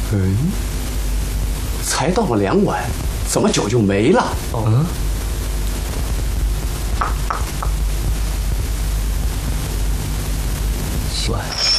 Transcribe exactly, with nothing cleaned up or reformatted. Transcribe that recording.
嗯，才倒了两碗，怎么酒就没了？嗯。奇怪。